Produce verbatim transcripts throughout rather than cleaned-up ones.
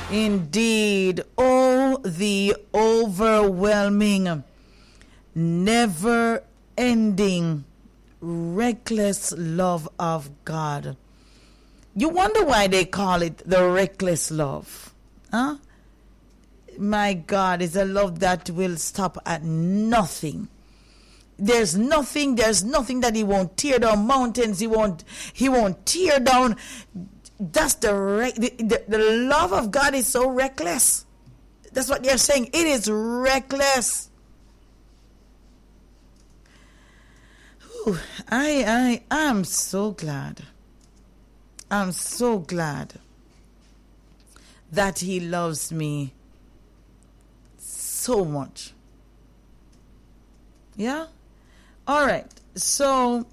Indeed. Oh, the overwhelming, never-ending, reckless love of God. You wonder why they call it the reckless love. Huh? My God, it's a love that will stop at nothing. There's nothing, there's nothing that he won't tear down mountains. He won't, he won't tear down. That's the, the, the, the love of God is so reckless. That's what they're saying. It is reckless. Whew, I, I, I'm so glad. I'm so glad that he loves me so much. Yeah? All right. So,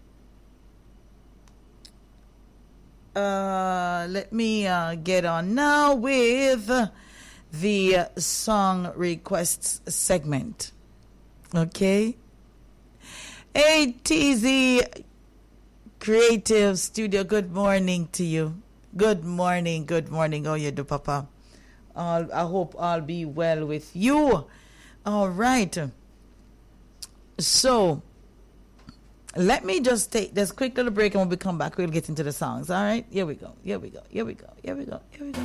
uh, let me uh, get on now with the song requests segment. Okay? Hey, T Z Creative Studio, good morning to you. Good morning, good morning. How you do, Papa? All, I hope all be well with you. All right. So, let me just take this quick little break, and when we come back, we'll get into the songs. All right? Here we go. Here we go. Here we go. Here we go. Here we go.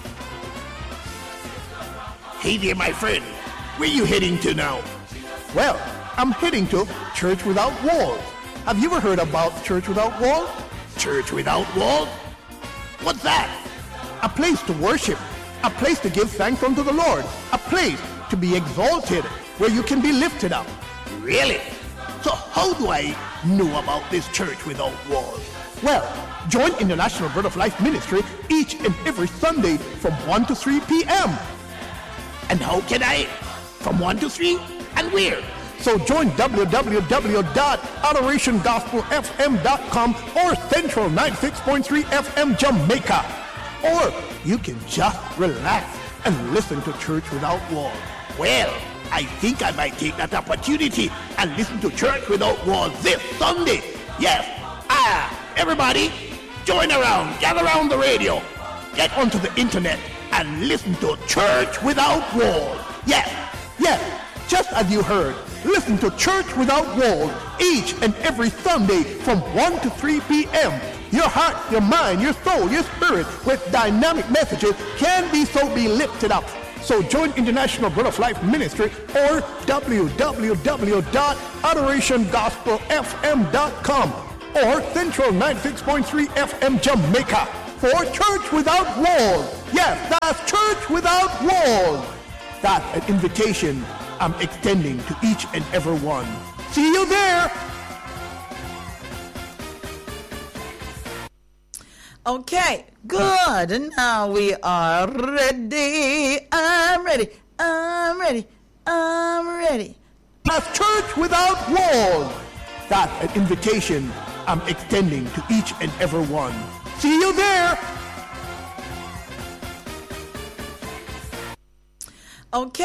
Hey there, my friend. Where you heading to now? Well, I'm heading to Church Without Walls. Have you ever heard about Church Without Walls? Church Without Walls? What's that? A place to worship, a place to give thanks unto the Lord, a place to be exalted, where you can be lifted up. Really? So how do I know about this Church Without Walls? Well, join International Bread of Life Ministry each and every Sunday from one to three p.m. And how can I? From one to three? And where? So join w w w dot adoration gospel f m dot com or Central ninety-six point three F M Jamaica. Or you can just relax and listen to Church Without Walls. Well, I think I might take that opportunity and listen to Church Without Walls this Sunday. Yes. Ah, everybody, join around, gather around the radio, get onto the internet and listen to Church Without Walls. Yes, yes, just as you heard. Listen to Church Without Walls each and every Sunday from one to three p.m. Your heart, your mind, your soul, your spirit with dynamic messages can be so be lifted up. So join International Bread of Life Ministry or w w w dot adoration gospel f m dot com or Central ninety-six point three F M Jamaica for Church Without Walls. Yes, that's Church Without Walls. That's an invitation I'm extending to each and every one. See you there. Okay, good. And now we are ready. I'm ready. I'm ready. I'm ready. That's Church Without Walls. That's an invitation I'm extending to each and every one. See you there. Okay.